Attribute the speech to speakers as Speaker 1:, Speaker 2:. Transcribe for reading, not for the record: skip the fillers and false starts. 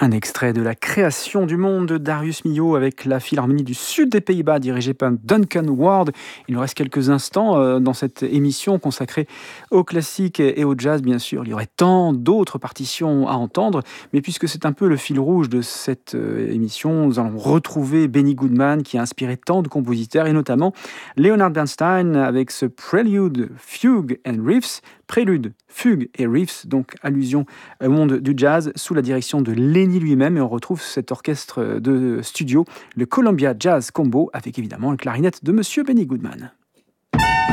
Speaker 1: Un extrait de La création du monde de Darius Milhaud avec la Philharmonie du Sud des Pays-Bas dirigée par Duncan Ward. Il nous reste quelques instants dans cette émission consacrée au classique et au jazz, bien sûr. Il y aurait tant d'autres partitions à entendre, mais puisque c'est un peu le fil rouge de cette émission, nous allons retrouver Benny Goodman qui a inspiré tant de compositeurs et notamment Leonard Bernstein avec ce Prelude, Fugue and Riffs. Prélude, fugue et riffs, donc allusion au monde du jazz, sous la direction de Lenny lui-même. Et on retrouve cet orchestre de studio, le Columbia Jazz Combo, avec évidemment la clarinette de Monsieur Benny Goodman.